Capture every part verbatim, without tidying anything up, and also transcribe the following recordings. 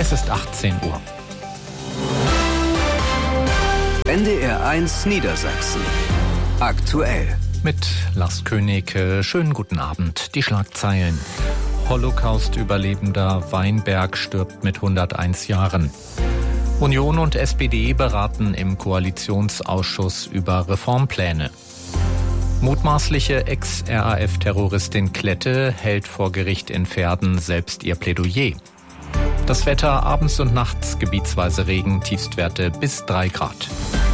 Es ist achtzehn Uhr. N D R eins Niedersachsen. Aktuell. Mit Lars König. Schönen guten Abend. Die Schlagzeilen. Holocaust-Überlebender Weinberg stirbt mit hunderteins Jahren. Union und S P D beraten im Koalitionsausschuss über Reformpläne. Mutmaßliche Ex-R A F-Terroristin Klette hält vor Gericht in Verden selbst ihr Plädoyer. Das Wetter abends und nachts gebietsweise Regen, Tiefstwerte bis drei Grad.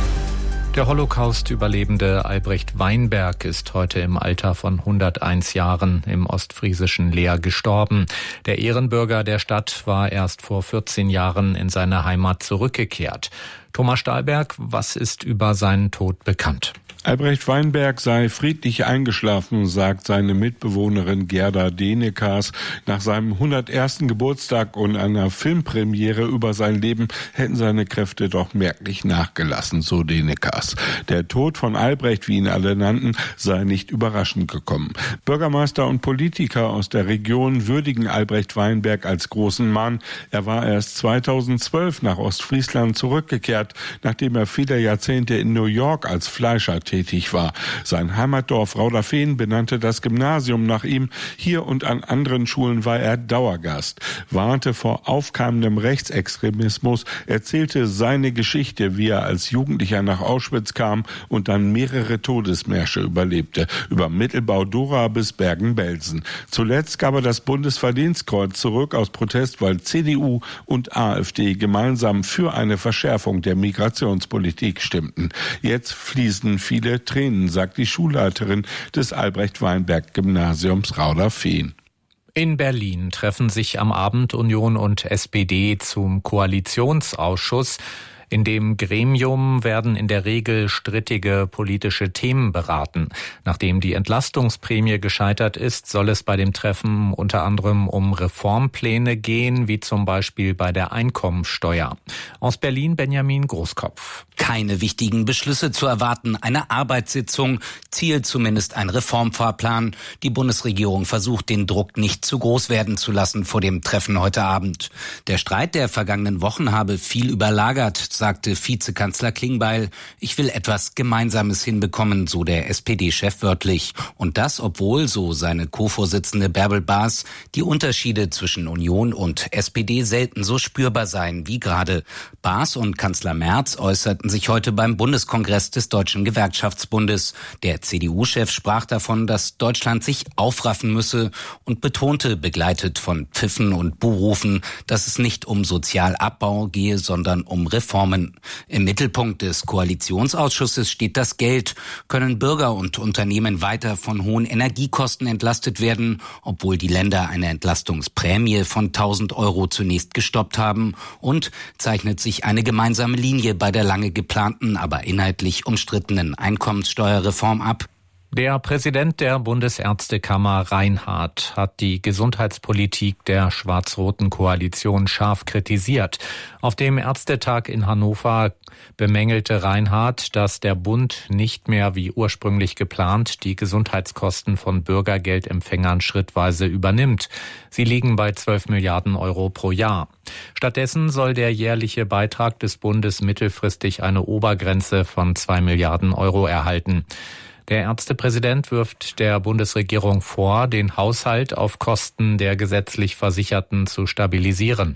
Der Holocaust-Überlebende Albrecht Weinberg ist heute im Alter von hunderteins Jahren im ostfriesischen Leer gestorben. Der Ehrenbürger der Stadt war erst vor vierzehn Jahren in seine Heimat zurückgekehrt. Thomas Stahlberg, was ist über seinen Tod bekannt? Albrecht Weinberg sei friedlich eingeschlafen, sagt seine Mitbewohnerin Gerda Denekers. Nach seinem hundertersten Geburtstag und einer Filmpremiere über sein Leben hätten seine Kräfte doch merklich nachgelassen, so Denekers. Der Tod von Albrecht, wie ihn alle nannten, sei nicht überraschend gekommen. Bürgermeister und Politiker aus der Region würdigen Albrecht Weinberg als großen Mann. Er war erst zweitausendzwölf nach Ostfriesland zurückgekehrt, nachdem er viele Jahrzehnte in New York als Fleischer tätig war. Sein Heimatdorf Rauderfehn benannte das Gymnasium nach ihm. Hier und an anderen Schulen war er Dauergast, warnte vor aufkeimendem Rechtsextremismus, erzählte seine Geschichte, wie er als Jugendlicher nach Auschwitz kam und dann mehrere Todesmärsche überlebte, über Mittelbau-Dora bis Bergen-Belsen. Zuletzt gab er das Bundesverdienstkreuz zurück aus Protest, weil C D U und AfD gemeinsam für eine Verschärfung der Migrationspolitik stimmten. Jetzt fließen viele Viele Tränen, sagt die Schulleiterin des Albrecht-Weinberg-Gymnasiums Rauderfehn. In Berlin treffen sich am Abend Union und S P D zum Koalitionsausschuss. In dem Gremium werden in der Regel strittige politische Themen beraten. Nachdem die Entlastungsprämie gescheitert ist, soll es bei dem Treffen unter anderem um Reformpläne gehen, wie zum Beispiel bei der Einkommensteuer. Aus Berlin Benjamin Großkopf. Keine wichtigen Beschlüsse zu erwarten, eine Arbeitssitzung, Ziel zumindest ein Reformfahrplan. Die Bundesregierung versucht, den Druck nicht zu groß werden zu lassen vor dem Treffen heute Abend. Der Streit der vergangenen Wochen habe viel überlagert, sagte Vizekanzler Klingbeil. Ich will etwas Gemeinsames hinbekommen, so der S P D-Chef wörtlich. Und das, obwohl, so seine Co-Vorsitzende Bärbel Baas, die Unterschiede zwischen Union und S P D selten so spürbar seien wie gerade. Baas und Kanzler Merz äußerten sich heute beim Bundeskongress des Deutschen Gewerkschaftsbundes. Der C D U-Chef sprach davon, dass Deutschland sich aufraffen müsse und betonte, begleitet von Pfiffen und Buhrufen, dass es nicht um Sozialabbau gehe, sondern um Reformen. Im Mittelpunkt des Koalitionsausschusses steht das Geld. Können Bürger und Unternehmen weiter von hohen Energiekosten entlastet werden, obwohl die Länder eine Entlastungsprämie von tausend Euro zunächst gestoppt haben? Und zeichnet sich eine gemeinsame Linie bei der lange geplanten, aber inhaltlich umstrittenen Einkommenssteuerreform ab? Der Präsident der Bundesärztekammer Reinhardt hat die Gesundheitspolitik der schwarz-roten Koalition scharf kritisiert. Auf dem Ärztetag in Hannover bemängelte Reinhardt, dass der Bund nicht mehr wie ursprünglich geplant die Gesundheitskosten von Bürgergeldempfängern schrittweise übernimmt. Sie liegen bei zwölf Milliarden Euro pro Jahr. Stattdessen soll der jährliche Beitrag des Bundes mittelfristig eine Obergrenze von zwei Milliarden Euro erhalten. Der Ärztepräsident wirft der Bundesregierung vor, den Haushalt auf Kosten der gesetzlich Versicherten zu stabilisieren.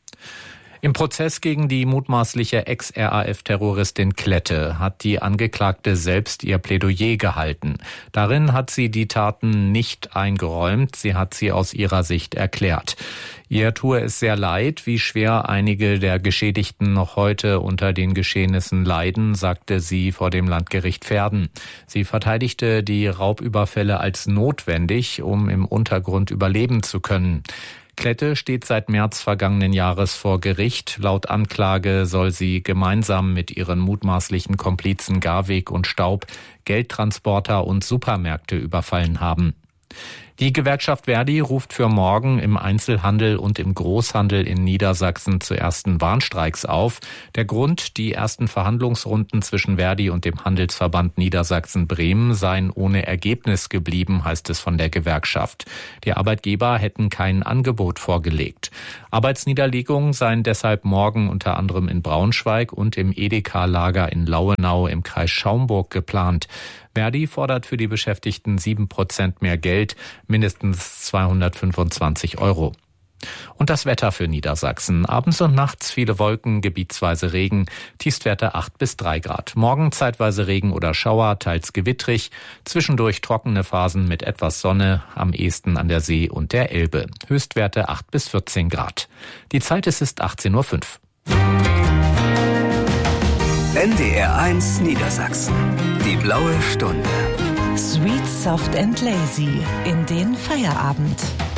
Im Prozess gegen die mutmaßliche Ex-R A F-Terroristin Klette hat die Angeklagte selbst ihr Plädoyer gehalten. Darin hat sie die Taten nicht eingeräumt, sie hat sie aus ihrer Sicht erklärt. Ihr tue es sehr leid, wie schwer einige der Geschädigten noch heute unter den Geschehnissen leiden, sagte sie vor dem Landgericht Verden. Sie verteidigte die Raubüberfälle als notwendig, um im Untergrund überleben zu können. Klette steht seit März vergangenen Jahres vor Gericht. Laut Anklage soll sie gemeinsam mit ihren mutmaßlichen Komplizen Garweg und Staub Geldtransporter und Supermärkte überfallen haben. Die Gewerkschaft Verdi ruft für morgen im Einzelhandel und im Großhandel in Niedersachsen zu ersten Warnstreiks auf. Der Grund: die ersten Verhandlungsrunden zwischen Verdi und dem Handelsverband Niedersachsen-Bremen seien ohne Ergebnis geblieben, heißt es von der Gewerkschaft. Die Arbeitgeber hätten kein Angebot vorgelegt. Arbeitsniederlegungen seien deshalb morgen unter anderem in Braunschweig und im Edeka-Lager in Lauenau im Kreis Schaumburg geplant. Verdi fordert für die Beschäftigten sieben Prozent mehr Geld, mindestens zweihundertfünfundzwanzig Euro. Und das Wetter für Niedersachsen. Abends und nachts viele Wolken, gebietsweise Regen, Tiefstwerte acht bis drei Grad. Morgen zeitweise Regen oder Schauer, teils gewittrig, zwischendurch trockene Phasen mit etwas Sonne, am ehesten an der See und der Elbe. Höchstwerte acht bis vierzehn Grad. Die Zeit ist, ist achtzehn Uhr fünf. N D R eins Niedersachsen. Die blaue Stunde. Sweet, soft and lazy in den Feierabend.